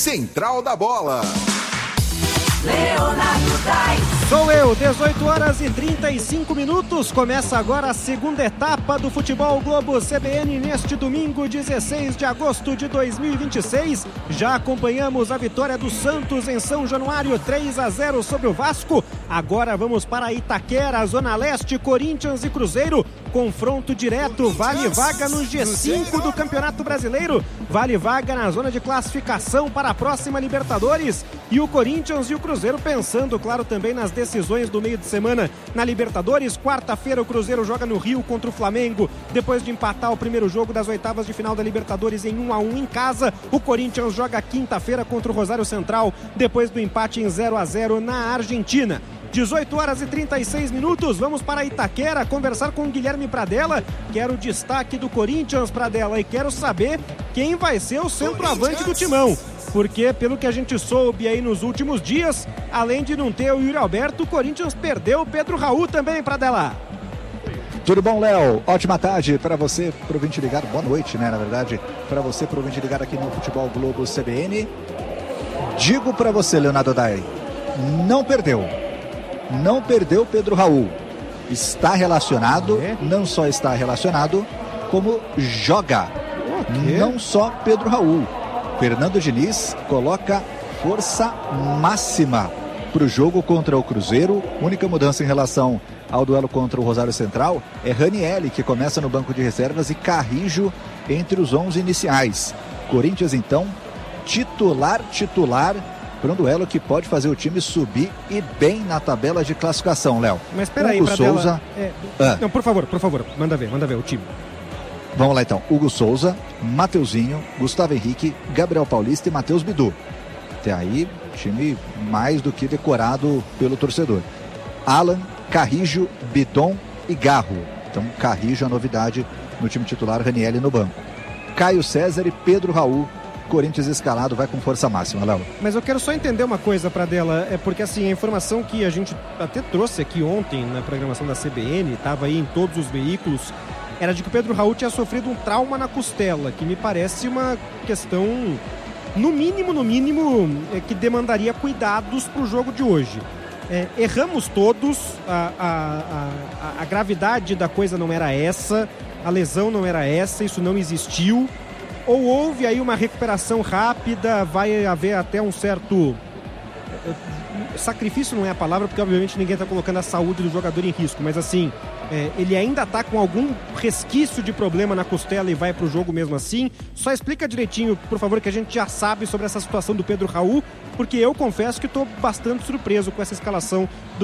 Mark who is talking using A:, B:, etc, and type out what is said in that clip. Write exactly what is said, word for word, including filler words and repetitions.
A: Central da Bola.
B: Leonardo Dais.
C: Sou eu, dezoito horas e trinta e cinco minutos. Começa agora a segunda etapa do Futebol Globo C B N neste domingo, dezesseis de agosto de dois mil e vinte e seis. Já acompanhamos a vitória do Santos em São Januário, três a zero sobre o Vasco. Agora vamos para Itaquera, Zona Leste, Corinthians e Cruzeiro. Confronto direto, vale vaga no G cinco do Campeonato Brasileiro. Vale vaga na zona de classificação para a próxima Libertadores. E o Corinthians e o Cruzeiro pensando, claro, também nas decisões do meio de semana na Libertadores. Quarta-feira o Cruzeiro joga no Rio contra o Flamengo, depois de empatar o primeiro jogo das oitavas de final da Libertadores em um a um em casa. O Corinthians joga quinta-feira contra o Rosário Central, depois do empate em zero a zero na Argentina. dezoito horas e trinta e seis minutos, vamos para Itaquera conversar com o Guilherme Pradella. Quero o destaque do Corinthians, Pradella, e quero saber quem vai ser o centroavante do Timão. Porque, pelo que a gente soube aí nos últimos dias, além de não ter o Yuri Alberto, o Corinthians perdeu o Pedro Raul também, Pradella.
D: Tudo bom, Léo? Ótima tarde para você, pro ouvinte ligado. Boa noite, né, na verdade, para você, pro ouvinte ligado aqui no Futebol Globo C B N. Digo para você, Leonardo Dai, não perdeu. Não perdeu Pedro Raul. Está relacionado, é. não só está relacionado, como joga. Não só Pedro Raul. Fernando Diniz coloca força máxima para o jogo contra o Cruzeiro. Única mudança em relação ao duelo contra o Rosário Central é Ranielli, que começa no banco de reservas, e Carrijo entre os onze iniciais. Corinthians, então, titular, titular, para um duelo que pode fazer o time subir e bem na tabela de classificação, Léo.
C: Mas espera aí,
D: Hugo Souza...
C: É...
D: Ah.
C: Não, por favor, por favor, manda ver, manda ver o time.
D: Vamos lá então, Hugo Souza, Mateuzinho, Gustavo Henrique, Gabriel Paulista e Matheus Bidu. Até aí, time mais do que decorado pelo torcedor. Alan, Carrijo, Bidon e Garro. Então, Carrijo é a novidade no time titular, Ranielli no banco. Caio César e Pedro Raul. Corinthians escalado, vai com força máxima, Léo.
C: Mas eu quero só entender uma coisa, Pradella, é porque assim, a informação que a gente até trouxe aqui ontem na programação da C B N, estava aí em todos os veículos, era de que o Pedro Raul tinha sofrido um trauma na costela, que me parece uma questão, no mínimo, no mínimo, é, que demandaria cuidados para o jogo de hoje. É, erramos todos, a, a, a, a gravidade da coisa não era essa, a lesão não era essa, isso não existiu. Ou houve aí uma recuperação rápida, vai haver até um certo... sacrifício não é a palavra, porque obviamente ninguém está colocando a saúde do jogador em risco, mas assim, é, ele ainda está com algum resquício de problema na costela e vai para o jogo mesmo assim. Só explica direitinho, por favor, que a gente já sabe sobre essa situação do Pedro Raul, porque eu confesso que estou bastante surpreso com essa escalação do